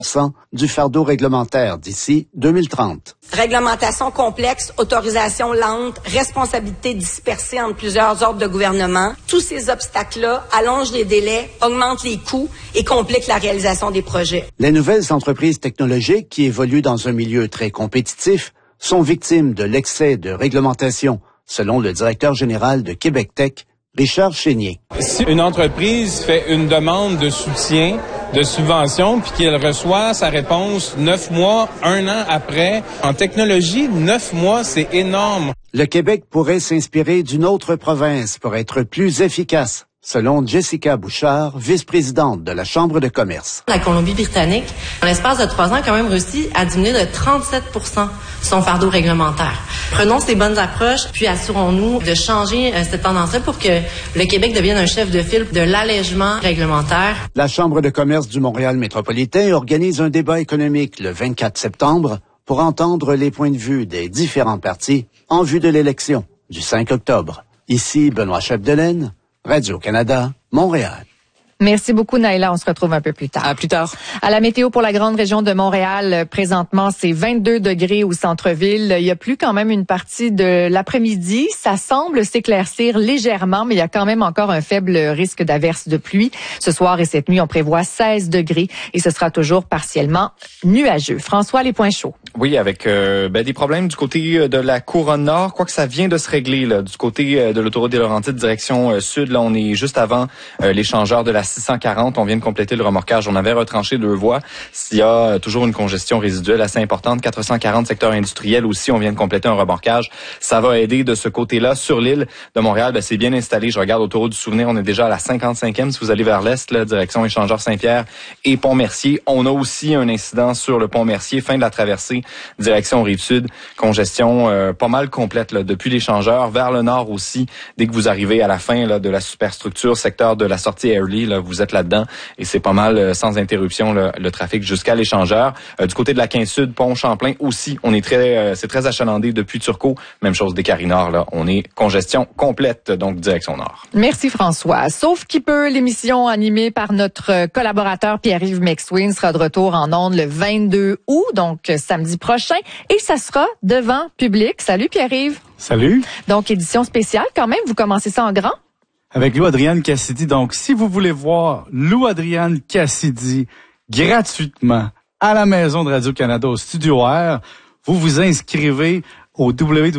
du fardeau réglementaire d'ici 2030. Réglementation complexe, autorisation lente, responsabilité dispersée entre plusieurs ordres de gouvernement. Tous ces obstacles-là allongent les délais, augmentent les coûts et compliquent la réalisation des projets. Les nouvelles entreprises technologiques qui évoluent dans un milieu très compétitif sont victimes de l'excès de réglementation, selon le directeur général de Québec Tech, Richard Chénier. Si une entreprise fait une demande de soutien, de subvention, puis qu'elle reçoit sa réponse 9 mois, 1 an après, en technologie, 9 mois, c'est énorme. Le Québec pourrait s'inspirer d'une autre province pour être plus efficace, selon Jessica Bouchard, vice-présidente de la Chambre de commerce. La Colombie-Britannique, en l'espace de 3 ans, a quand même réussi à diminuer de 37% son fardeau réglementaire. Prenons ces bonnes approches, puis assurons-nous de changer cette tendance-là pour que le Québec devienne un chef de file de l'allègement réglementaire. La Chambre de commerce du Montréal métropolitain organise un débat économique le 24 septembre pour entendre les points de vue des différents partis en vue de l'élection du 5 octobre. Ici Benoît Chapdelaine, Radio-Canada, Montréal. Merci beaucoup, Naïla. On se retrouve un peu plus tard. À plus tard. À la météo pour la grande région de Montréal, présentement, c'est 22 degrés au centre-ville. Il y a plu quand même une partie de l'après-midi. Ça semble s'éclaircir légèrement, mais il y a quand même encore un faible risque d'averse de pluie. Ce soir et cette nuit, on prévoit 16 degrés et ce sera toujours partiellement nuageux. François, les points chauds. Oui, avec des problèmes du côté de la Couronne Nord, quoique ça vient de se régler là, du côté de l'autoroute des Laurentides direction sud. Là, on est juste avant l'échangeur de la 640. On vient de compléter le remorquage. On avait retranché 2 voies. Il y a toujours une congestion résiduelle assez importante. 440 secteur industriel aussi. On vient de compléter un remorquage. Ça va aider de ce côté-là. Sur l'île de Montréal, c'est bien installé. Je regarde autoroute du Souvenir. On est déjà à la 55e. Si vous allez vers l'est, là, direction échangeur Saint-Pierre et Pont-Mercier. On a aussi un incident sur le Pont-Mercier. Fin de la traversée. Direction Rive-Sud, congestion pas mal complète là, depuis l'échangeur vers le nord aussi. Dès que vous arrivez à la fin là, de la superstructure, secteur de la sortie Airlie, là, vous êtes là-dedans et c'est pas mal sans interruption le trafic jusqu'à l'échangeur. Du côté de la 15 Sud, Pont Champlain aussi, on est c'est très achalandé depuis Turcot. Même chose des Carrie-Nord, là, on est congestion complète donc direction nord. Merci François. Sauf qui peut, l'émission animée par notre collaborateur Pierre-Yves McSween sera de retour en ondes le 22 août, donc samedi prochain. Et ça sera devant public. Salut Pierre-Yves. Salut. Donc, édition spéciale quand même. Vous commencez ça en grand? Avec Lou-Adrienne Cassidy. Donc, si vous voulez voir Lou-Adrienne Cassidy gratuitement à la maison de Radio-Canada au Studio R, vous vous inscrivez au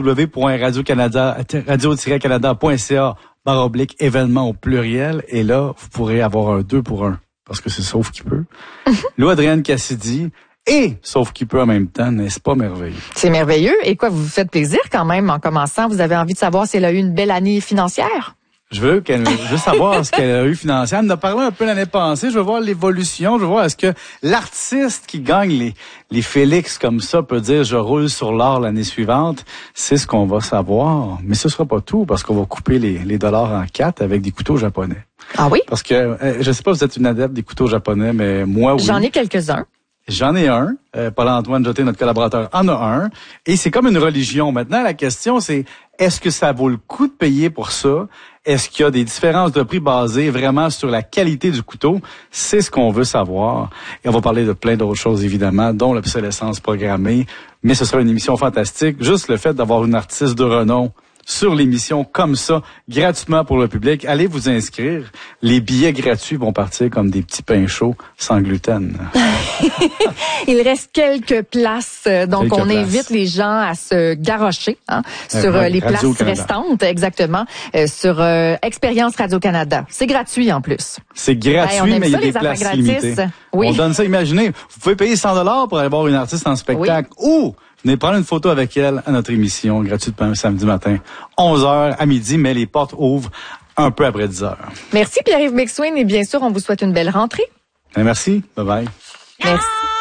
www.radio-canada.ca/événements au pluriel. Et là, vous pourrez avoir un 2 pour 1. Parce que c'est sauf qui peut. Lou-Adrienne Cassidy. Et, sauf qu'il peut en même temps, n'est-ce pas merveilleux? C'est merveilleux. Et quoi, vous vous faites plaisir quand même en commençant. Vous avez envie de savoir si elle a eu une belle année financière? Je veux savoir ce qu'elle a eu financière. Elle en a parlé un peu l'année passée. Je veux voir l'évolution. Je veux voir est-ce que l'artiste qui gagne les Félix comme ça peut dire je roule sur l'or l'année suivante. C'est ce qu'on va savoir. Mais ce sera pas tout parce qu'on va couper les dollars en 4 avec des couteaux japonais. Ah oui? Parce que, je sais pas si vous êtes une adepte des couteaux japonais, mais moi, oui. J'en ai quelques-uns. J'en ai un. Paul-Antoine Jeté, notre collaborateur, en a un. Et c'est comme une religion. Maintenant, la question, c'est est-ce que ça vaut le coup de payer pour ça? Est-ce qu'il y a des différences de prix basées vraiment sur la qualité du couteau? C'est ce qu'on veut savoir. Et on va parler de plein d'autres choses, évidemment, dont l'obsolescence programmée. Mais ce sera une émission fantastique. Juste le fait d'avoir une artiste de renom sur l'émission comme ça, gratuitement pour le public. Allez vous inscrire. Les billets gratuits vont partir comme des petits pains chauds sans gluten. Il reste quelques places, donc on invite les gens à se garrocher sur les places restantes, exactement, sur Expérience Radio-Canada. C'est gratuit en plus. C'est gratuit, mais il y a des places limitées. Oui. On donne ça, imaginez, vous pouvez payer 100$ pour aller voir une artiste en spectacle ou venez prendre une photo avec elle à notre émission gratuitement samedi matin, 11h à midi, mais les portes ouvrent un peu après 10h. Merci Pierre-Yves McSween et bien sûr, on vous souhaite une belle rentrée. Merci. Bye bye. Merci.